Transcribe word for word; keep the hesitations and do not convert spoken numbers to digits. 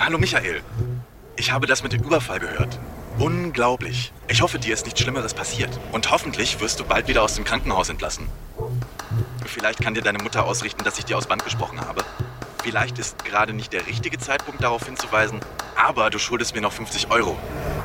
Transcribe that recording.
Hallo Michael. Ich habe das mit dem Überfall gehört. Unglaublich. Ich hoffe, dir ist nichts Schlimmeres passiert. Und hoffentlich wirst du bald wieder aus dem Krankenhaus entlassen. Vielleicht kann dir deine Mutter ausrichten, dass ich dir aus Band gesprochen habe. Vielleicht ist gerade nicht der richtige Zeitpunkt, darauf hinzuweisen, aber du schuldest mir noch fünfzig Euro.